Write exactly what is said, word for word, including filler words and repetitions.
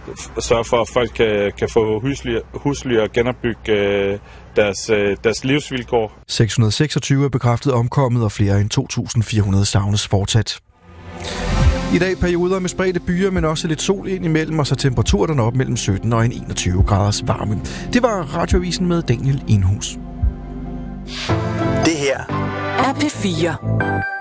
sørge for, at folk kan, kan få husly, husly og genopbygge øh, deres, øh, deres livsvilkår. seks hundrede og seksogtyve er bekræftet omkommet, og flere end to tusind fire hundrede savnes fortsat. I dag perioder med spredte byer, men også lidt sol ind imellem, og så temperaturen op mellem sytten og enogtyve graders varme. Det var Radioavisen med Daniel Enhus. Det her er P fire.